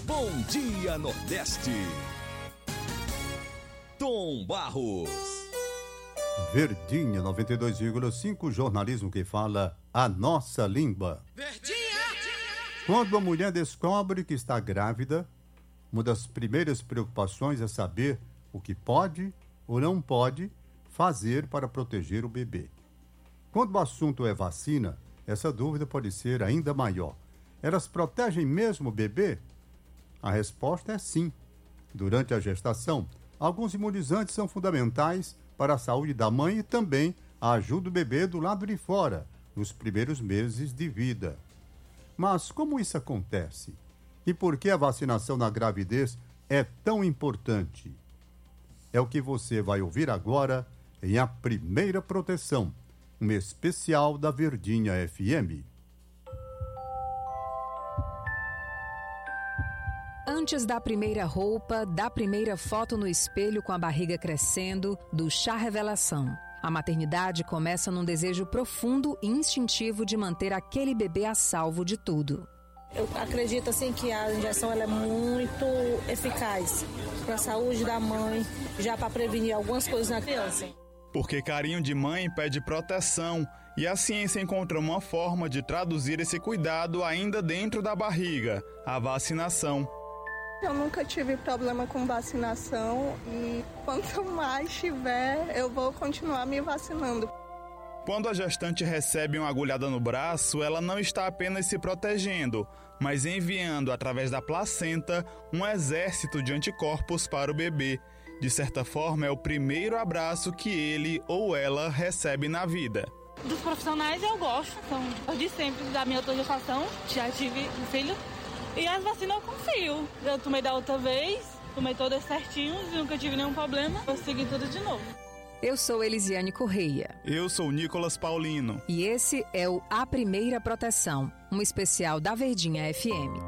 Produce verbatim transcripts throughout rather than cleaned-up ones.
Bom Dia Nordeste. Tom Barros. Verdinha noventa e dois vírgula cinco, jornalismo que fala a nossa língua. Verdinha! Quando uma mulher descobre que está grávida, uma das primeiras preocupações é saber o que pode ou não pode fazer para proteger o bebê. Quando o assunto é vacina, essa dúvida pode ser ainda maior. Elas protegem mesmo o bebê? A resposta é sim. Durante a gestação, alguns imunizantes são fundamentais para a saúde da mãe e também ajudam o bebê do lado de fora, nos primeiros meses de vida. Mas como isso acontece? E por que a vacinação na gravidez é tão importante? É o que você vai ouvir agora em A Primeira Proteção, um especial da Verdinha F M. Antes da primeira roupa, da primeira foto no espelho com a barriga crescendo, do chá revelação. A maternidade começa num desejo profundo e instintivo de manter aquele bebê a salvo de tudo. Eu acredito assim que a injeção ela é muito eficaz para a saúde da mãe, já para prevenir algumas coisas na criança. Porque carinho de mãe pede proteção e a ciência encontrou uma forma de traduzir esse cuidado ainda dentro da barriga, a vacinação. Eu nunca tive problema com vacinação e quanto mais tiver, eu vou continuar me vacinando. Quando a gestante recebe uma agulhada no braço, ela não está apenas se protegendo, mas enviando através da placenta um exército de anticorpos para o bebê. De certa forma, é o primeiro abraço que ele ou ela recebe na vida. Dos profissionais eu gosto, então, de sempre, da minha outra gestação, já tive um filho. E as vacinas eu confio. Eu tomei da outra vez, tomei todas certinhos e nunca tive nenhum problema. Eu segui tudo de novo. Eu sou Elisiane Correia. Eu sou Nicolas Paulino. E esse é o A Primeira Proteção, um especial da Verdinha F M.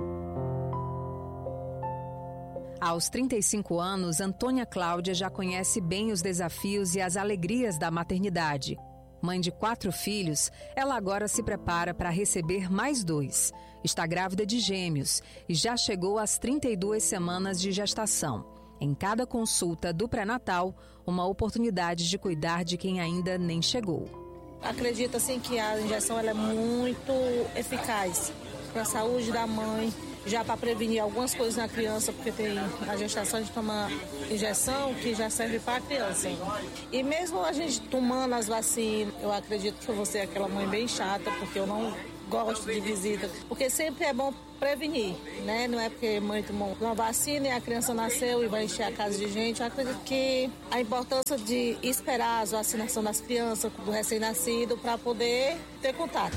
Aos trinta e cinco anos, Antônia Cláudia já conhece bem os desafios e as alegrias da maternidade. Mãe de quatro filhos, ela agora se prepara para receber mais dois. Está grávida de gêmeos e já chegou às trinta e duas semanas de gestação. Em cada consulta do pré-natal, uma oportunidade de cuidar de quem ainda nem chegou. Acredito assim que a injeção ela é muito eficaz para a saúde da mãe, já para prevenir algumas coisas na criança, porque tem a gestação de tomar injeção que já serve para a criança. E mesmo a gente tomando as vacinas, eu acredito que eu vou ser aquela mãe bem chata, porque eu não gosto de visita, porque sempre é bom prevenir, né? Não é porque mãe tomou uma vacina e a criança nasceu e vai encher a casa de gente. Eu acredito que a importância de esperar a vacinação das crianças, do recém-nascido, para poder ter contato.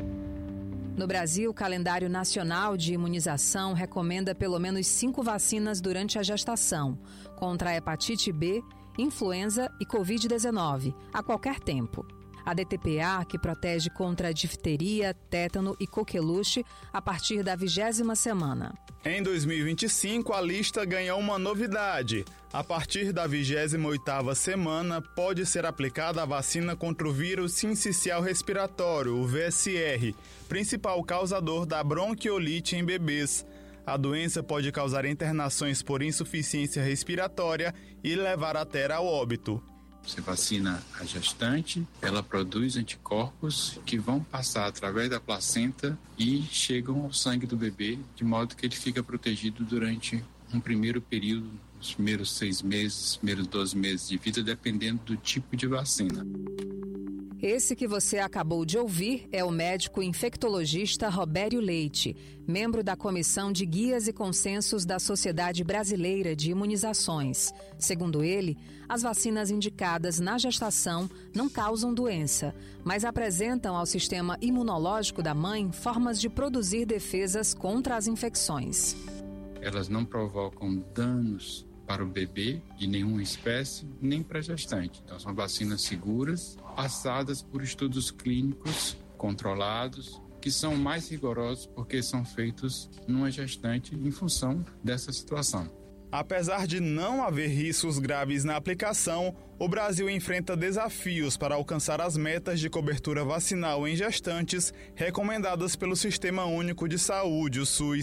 No Brasil, o calendário nacional de imunização recomenda pelo menos cinco vacinas durante a gestação, contra a hepatite B, influenza e covid dezenove, a qualquer tempo. A D T P A, que protege contra a difteria, tétano e coqueluche a partir da vigésima semana. Em dois mil e vinte e cinco, a lista ganhou uma novidade. A partir da vigésima oitava semana, pode ser aplicada a vacina contra o vírus sincicial respiratório, o V S R, principal causador da bronquiolite em bebês. A doença pode causar internações por insuficiência respiratória e levar até ao óbito. Você vacina a gestante, ela produz anticorpos que vão passar através da placenta e chegam ao sangue do bebê, de modo que ele fica protegido durante um primeiro período, os primeiros seis meses, os primeiros doze meses de vida, dependendo do tipo de vacina. Esse que você acabou de ouvir é o médico infectologista Robério Leite, membro da Comissão de Guias e Consensos da Sociedade Brasileira de Imunizações. Segundo ele, as vacinas indicadas na gestação não causam doença, mas apresentam ao sistema imunológico da mãe formas de produzir defesas contra as infecções. Elas não provocam danos para o bebê de nenhuma espécie, nem para a gestante. Então, são vacinas seguras, passadas por estudos clínicos controlados, que são mais rigorosos porque são feitos numa gestante em função dessa situação. Apesar de não haver riscos graves na aplicação, o Brasil enfrenta desafios para alcançar as metas de cobertura vacinal em gestantes recomendadas pelo Sistema Único de Saúde, o SUS.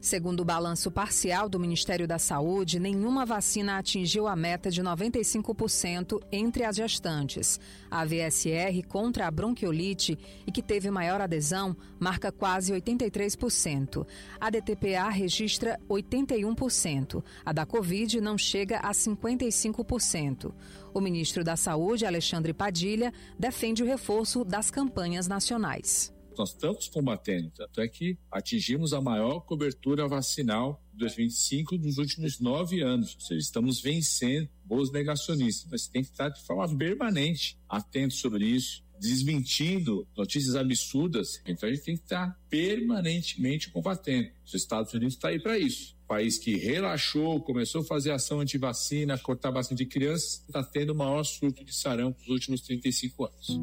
Segundo o balanço parcial do Ministério da Saúde, nenhuma vacina atingiu a meta de noventa e cinco por cento entre as gestantes. A V S R contra a bronquiolite, e que teve maior adesão, marca quase oitenta e três por cento. A D T P A registra oitenta e um por cento. A da Covid não chega a cinquenta e cinco por cento. O ministro da Saúde, Alexandre Padilha, defende o reforço das campanhas nacionais. Nós estamos combatendo, tanto é que atingimos a maior cobertura vacinal de dois mil e vinte e cinco dos últimos nove anos. Ou seja, estamos vencendo os negacionistas. Mas tem que estar de forma permanente atento sobre isso, desmentindo notícias absurdas. Então a gente tem que estar permanentemente combatendo. Os Estados Unidos está aí para isso. País que relaxou, começou a fazer ação anti-vacina, cortar vacina de crianças, está tendo o maior surto de sarampo nos últimos trinta e cinco anos.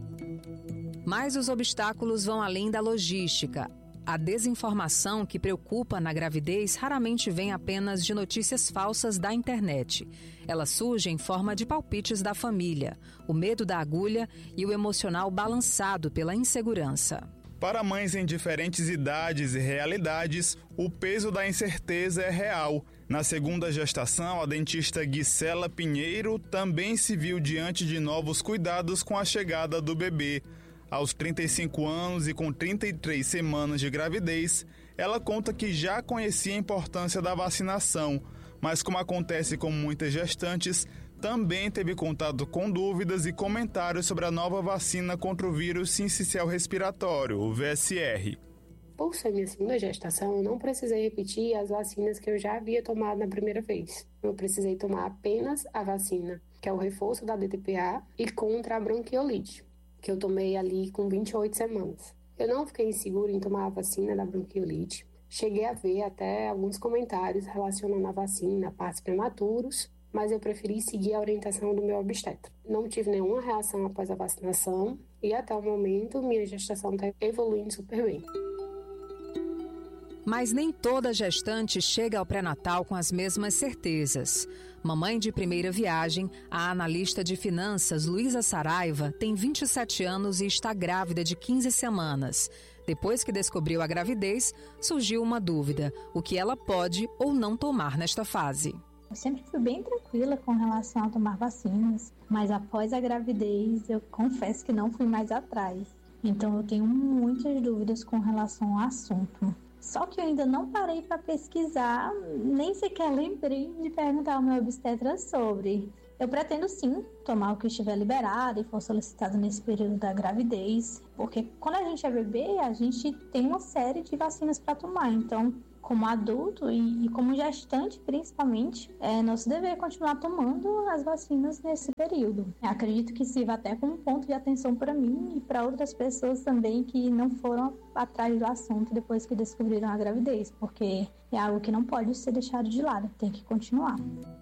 Mas os obstáculos vão além da logística. A desinformação que preocupa na gravidez raramente vem apenas de notícias falsas da internet. Ela surge em forma de palpites da família, o medo da agulha e o emocional balançado pela insegurança. Para mães em diferentes idades e realidades, o peso da incerteza é real. Na segunda gestação, a dentista Guisela Pinheiro também se viu diante de novos cuidados com a chegada do bebê. Aos trinta e cinco anos e com trinta e três semanas de gravidez, ela conta que já conhecia a importância da vacinação, mas como acontece com muitas gestantes, também teve contato com dúvidas e comentários sobre a nova vacina contra o vírus sincicial respiratório, o V S R. Por ser minha segunda gestação, eu não precisei repetir as vacinas que eu já havia tomado na primeira vez. Eu precisei tomar apenas a vacina, que é o reforço da D T P A e contra a bronquiolite, que eu tomei ali com vinte e oito semanas. Eu não fiquei insegura em tomar a vacina da bronquiolite. Cheguei a ver até alguns comentários relacionando a vacina, partos prematuros, mas eu preferi seguir a orientação do meu obstetra. Não tive nenhuma reação após a vacinação e até o momento minha gestação está evoluindo super bem. Mas nem toda gestante chega ao pré-natal com as mesmas certezas. Mamãe de primeira viagem, a analista de finanças Luísa Saraiva tem vinte e sete anos e está grávida de quinze semanas. Depois que descobriu a gravidez, surgiu uma dúvida: o que ela pode ou não tomar nesta fase. Eu sempre fui bem tranquila com relação a tomar vacinas, mas após a gravidez eu confesso que não fui mais atrás. Então eu tenho muitas dúvidas com relação ao assunto. Só que eu ainda não parei para pesquisar, nem sequer lembrei de perguntar ao meu obstetra sobre. Eu pretendo sim tomar o que estiver liberado e for solicitado nesse período da gravidez, porque quando a gente é bebê, a gente tem uma série de vacinas para tomar. Então, como adulto e, e como gestante principalmente, é nosso dever continuar tomando as vacinas nesse período. Eu acredito que sirva até como um ponto de atenção para mim e para outras pessoas também que não foram atrás do assunto depois que descobriram a gravidez, porque é algo que não pode ser deixado de lado, tem que continuar.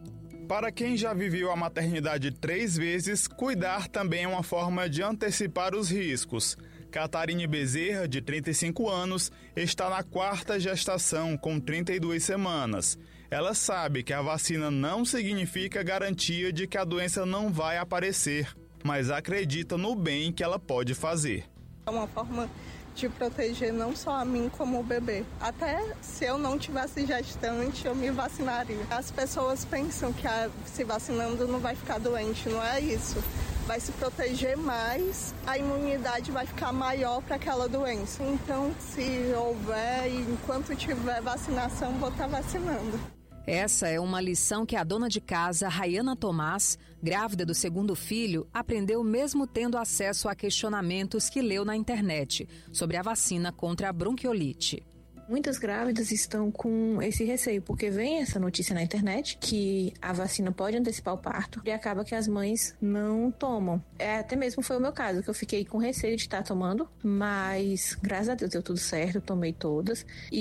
Para quem já viveu a maternidade três vezes, cuidar também é uma forma de antecipar os riscos. Catarine Bezerra, de trinta e cinco anos, está na quarta gestação, com trinta e duas semanas. Ela sabe que a vacina não significa garantia de que a doença não vai aparecer, mas acredita no bem que ela pode fazer. É uma forma de proteger não só a mim como o bebê. Até se eu não tivesse gestante, eu me vacinaria. As pessoas pensam que a, se vacinando não vai ficar doente, não é isso. Vai se proteger mais, a imunidade vai ficar maior para aquela doença. Então, se houver, enquanto tiver vacinação, vou estar vacinando. Essa é uma lição que a dona de casa, Rayana Tomás, grávida do segundo filho, aprendeu mesmo tendo acesso a questionamentos que leu na internet sobre a vacina contra a bronquiolite. Muitas grávidas estão com esse receio, porque vem essa notícia na internet que a vacina pode antecipar o parto e acaba que as mães não tomam. É, até mesmo foi o meu caso, que eu fiquei com receio de estar tomando, mas graças a Deus deu tudo certo, eu tomei todas.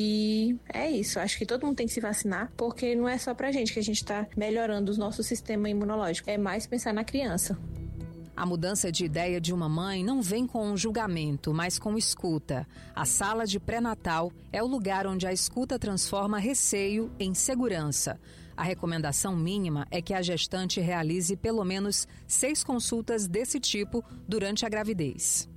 E é isso, acho que todo mundo tem que se vacinar, porque não é só pra gente que a gente tá melhorando o nosso sistema imunológico, é mais pensar na criança. A mudança de ideia de uma mãe não vem com um julgamento, mas com escuta. A sala de pré-natal é o lugar onde a escuta transforma receio em segurança. A recomendação mínima é que a gestante realize pelo menos seis consultas desse tipo durante a gravidez.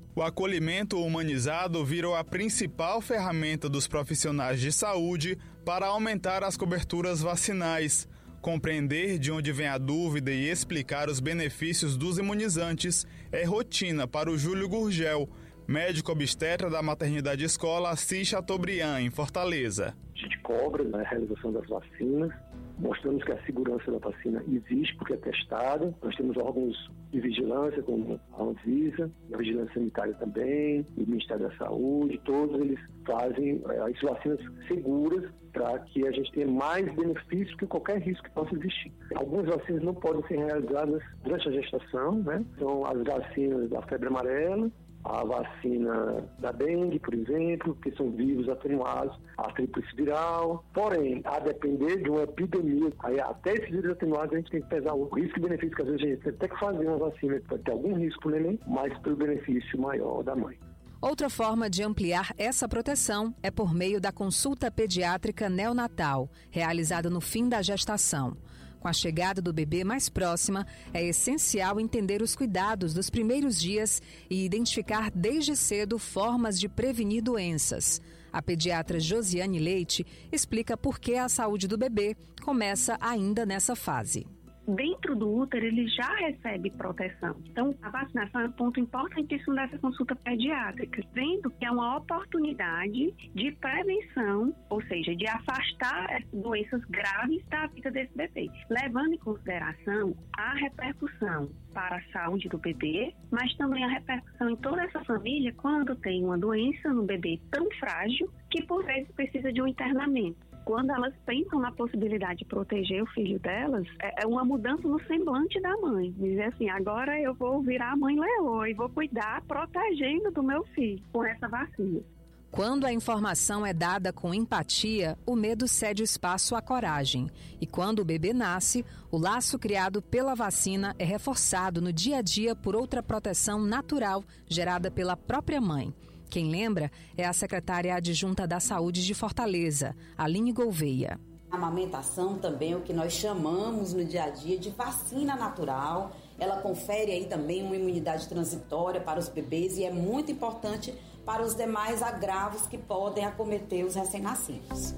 O acolhimento humanizado virou a principal ferramenta dos profissionais de saúde para aumentar as coberturas vacinais. Compreender de onde vem a dúvida e explicar os benefícios dos imunizantes é rotina para o Júlio Gurgel, médico obstetra da Maternidade Escola Assis Chateaubriand, em Fortaleza. A gente cobra na realização das vacinas, mostramos que a segurança da vacina existe porque é testada. Nós temos órgãos de vigilância, como a Anvisa, a Vigilância Sanitária também, o Ministério da Saúde, todos eles fazem as vacinas seguras para que a gente tenha mais benefícios que qualquer risco que possa existir. Algumas vacinas não podem ser realizadas durante a gestação, né? São as vacinas da febre amarela, a vacina da dengue, por exemplo, que são vírus atenuados, a tríplice viral. Porém, a depender de uma epidemia, aí até esses vírus atenuados a gente tem que pesar o risco e benefício, que às vezes a gente tem até que fazer uma vacina que pode ter algum risco para o neném, mas pelo benefício maior da mãe. Outra forma de ampliar essa proteção é por meio da consulta pediátrica neonatal, realizada no fim da gestação. Com a chegada do bebê mais próxima, é essencial entender os cuidados dos primeiros dias e identificar desde cedo formas de prevenir doenças. A pediatra Josiane Leite explica por que a saúde do bebê começa ainda nessa fase. Dentro do útero, ele já recebe proteção. Então, a vacinação é um ponto importantíssimo dessa consulta pediátrica, vendo que é uma oportunidade de prevenção, ou seja, de afastar doenças graves da vida desse bebê, levando em consideração a repercussão para a saúde do bebê, mas também a repercussão em toda essa família quando tem uma doença no bebê tão frágil que, por vezes, precisa de um internamento. Quando elas pensam na possibilidade de proteger o filho delas, é uma mudança no semblante da mãe. Dizer assim, agora eu vou virar a mãe leoa e vou cuidar protegendo do meu filho com essa vacina. Quando a informação é dada com empatia, o medo cede espaço à coragem. E quando o bebê nasce, o laço criado pela vacina é reforçado no dia a dia por outra proteção natural gerada pela própria mãe. Quem lembra é a secretária adjunta da Saúde de Fortaleza, Aline Gouveia. A amamentação também é o que nós chamamos no dia a dia de vacina natural. Ela confere aí também uma imunidade transitória para os bebês e é muito importante para os demais agravos que podem acometer os recém-nascidos.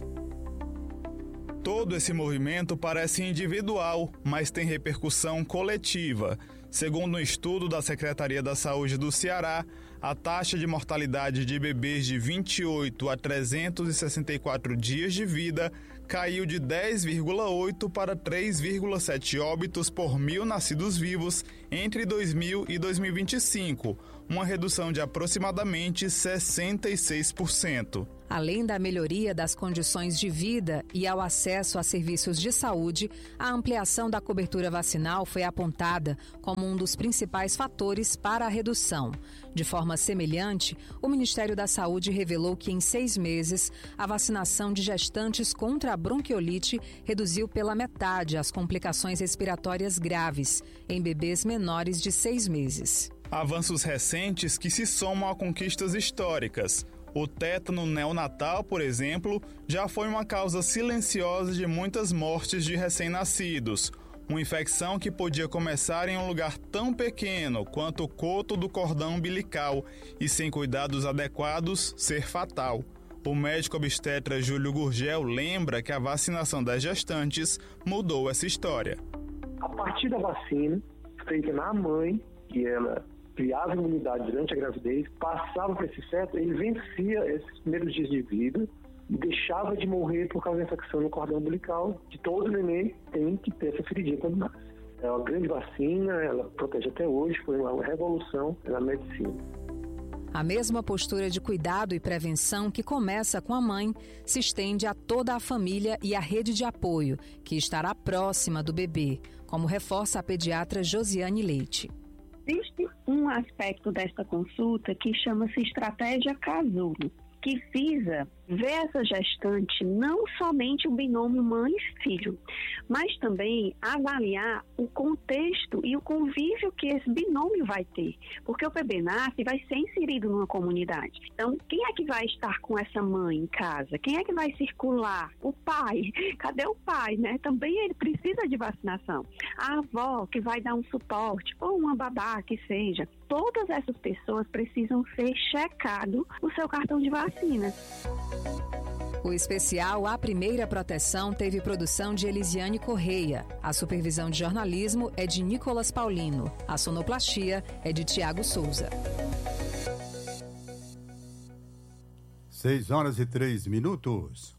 Todo esse movimento parece individual, mas tem repercussão coletiva. Segundo um estudo da Secretaria da Saúde do Ceará, a taxa de mortalidade de bebês de vinte e oito a trezentos e sessenta e quatro dias de vida caiu de dez vírgula oito para três vírgula sete óbitos por mil nascidos vivos entre dois mil e dois mil e vinte e cinco, uma redução de aproximadamente sessenta e seis por cento. Além da melhoria das condições de vida e ao acesso a serviços de saúde, a ampliação da cobertura vacinal foi apontada como um dos principais fatores para a redução. De forma semelhante, o Ministério da Saúde revelou que em seis meses, a vacinação de gestantes contra a bronquiolite reduziu pela metade as complicações respiratórias graves em bebês menores de seis meses. Avanços recentes que se somam a conquistas históricas. O tétano neonatal, por exemplo, já foi uma causa silenciosa de muitas mortes de recém-nascidos. Uma infecção que podia começar em um lugar tão pequeno quanto o coto do cordão umbilical e, sem cuidados adequados, ser fatal. O médico obstetra Júlio Gurgel lembra que a vacinação das gestantes mudou essa história. A partir da vacina feita na mãe, que ela criava imunidade durante a gravidez, passava para esse feto, ele vencia esses primeiros dias de vida e deixava de morrer por causa da infecção no cordão umbilical, que todo neném tem que ter essa feridinha quando nasce. É uma grande vacina, ela protege até hoje, foi uma revolução na medicina. A mesma postura de cuidado e prevenção que começa com a mãe se estende a toda a família e a rede de apoio, que estará próxima do bebê, como reforça a pediatra Josiane Leite. Existe um aspecto desta consulta que chama-se estratégia casulo, que visa ver essa gestante não somente o binômio mãe-filho, mas também avaliar o contexto e o convívio que esse binômio vai ter, porque o bebê nasce e vai ser inserido numa comunidade. Então, quem é que vai estar com essa mãe em casa? Quem é que vai circular? O pai. Cadê o pai, né? Também ele precisa de vacinação. A avó que vai dar um suporte, ou uma babá que seja. Todas essas pessoas precisam ser checados no seu cartão de vacina. O especial A Primeira Proteção teve produção de Elisiane Correia. A supervisão de jornalismo é de Nicolas Paulino. A sonoplastia é de Tiago Souza. Seis horas e três minutos.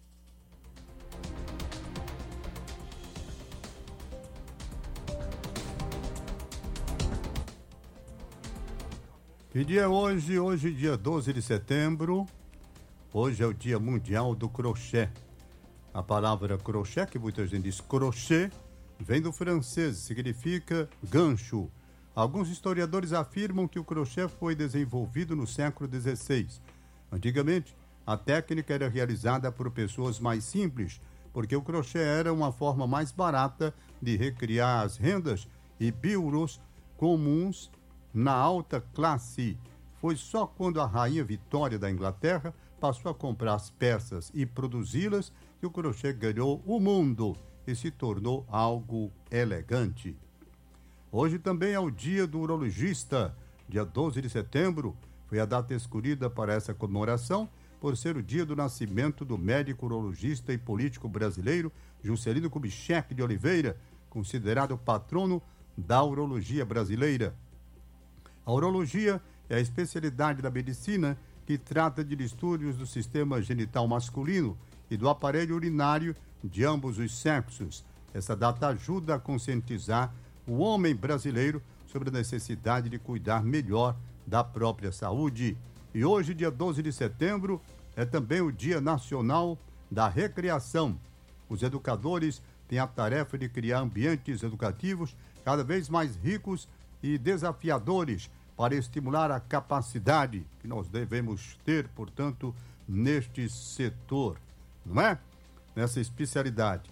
Que dia é hoje? Hoje, dia doze de setembro. Hoje é o Dia Mundial do Crochê. A palavra crochê, que muita gente diz crochê, vem do francês, significa gancho. Alguns historiadores afirmam que o crochê foi desenvolvido no século dezesseis. Antigamente, a técnica era realizada por pessoas mais simples, porque o crochê era uma forma mais barata de recriar as rendas e biurôs comuns na alta classe. Foi só quando a rainha Vitória da Inglaterra passou a comprar as peças e produzi-las que o crochê ganhou o mundo e se tornou algo elegante. Hoje também é o dia do urologista. Dia doze de setembro foi a data escolhida para essa comemoração por ser o dia do nascimento do médico urologista e político brasileiro Juscelino Kubitschek de Oliveira, considerado patrono da urologia brasileira. A urologia é a especialidade da medicina que trata de distúrbios do sistema genital masculino e do aparelho urinário de ambos os sexos. Essa data ajuda a conscientizar o homem brasileiro sobre a necessidade de cuidar melhor da própria saúde. E hoje, dia doze de setembro, é também o Dia Nacional da Recreação. Os educadores têm a tarefa de criar ambientes educativos cada vez mais ricos e desafiadores para estimular a capacidade que nós devemos ter, portanto, neste setor, não é? Nessa especialidade.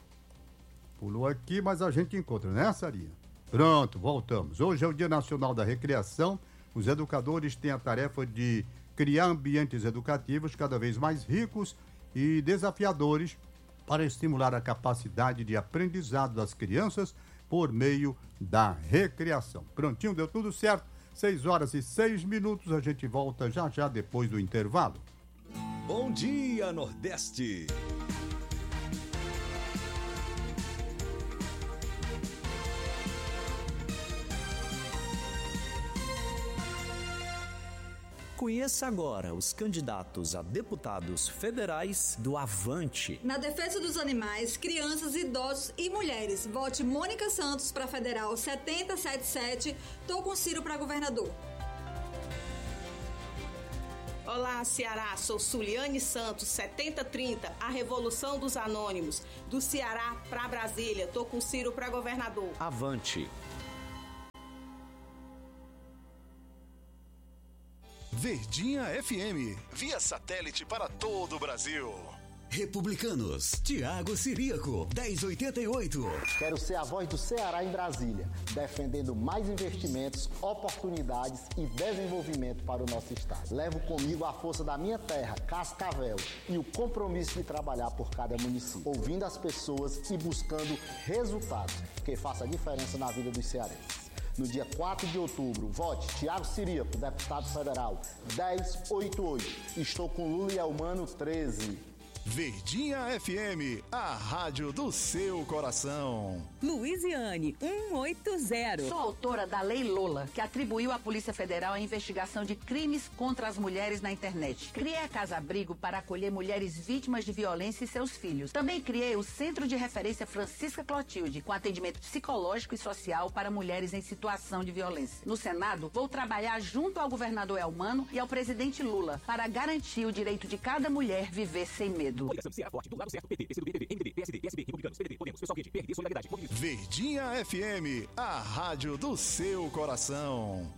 Pulou aqui, mas a gente encontra, né, Sarinha? Pronto, voltamos. Hoje é o Dia Nacional da Recreação. Os educadores têm a tarefa de criar ambientes educativos cada vez mais ricos e desafiadores para estimular a capacidade de aprendizado das crianças por meio da recreação. Prontinho, deu tudo certo. Seis horas e seis minutos, a gente volta já já depois do intervalo. Bom dia, Nordeste. Conheça agora os candidatos a deputados federais do Avante. Na defesa dos animais, crianças, idosos e mulheres. Vote Mônica Santos para Federal setenta e setenta e sete. Tô com Ciro para governador. Olá, Ceará. Sou Suliane Santos, setenta trinta, a Revolução dos Anônimos. Do Ceará para Brasília. Tô com Ciro para governador. Avante. Verdinha F M, via satélite para todo o Brasil. Republicanos, Tiago Ciríaco, dez oitenta e oito. Quero ser a voz do Ceará em Brasília, defendendo mais investimentos, oportunidades e desenvolvimento para o nosso estado. Levo comigo a força da minha terra, Cascavel, e o compromisso de trabalhar por cada município, ouvindo as pessoas e buscando resultados que façam a diferença na vida dos cearenses. No dia quatro de outubro, vote Tiago Ciríaco, deputado federal, dez oitenta e oito. Estou com Lula e Elmano, treze. Verdinha F M, a rádio do seu coração. Luiziane, cento e oitenta. Sou autora da Lei Lola, que atribuiu à Polícia Federal a investigação de crimes contra as mulheres na internet. Criei a Casa Abrigo para acolher mulheres vítimas de violência e seus filhos. Também criei o Centro de Referência Francisca Clotilde, com atendimento psicológico e social para mulheres em situação de violência. No Senado, vou trabalhar junto ao governador Elmano e ao presidente Lula para garantir o direito de cada mulher viver sem medo. Coligação Ceará Forte, do lado certo, P T, P C do B, P V, M D B, P S D, P S B, Republicanos, P D T, Podemos, Pessoal Quente, P R D, Solidariedade, Movimento. Verdinha F M, a rádio do seu coração.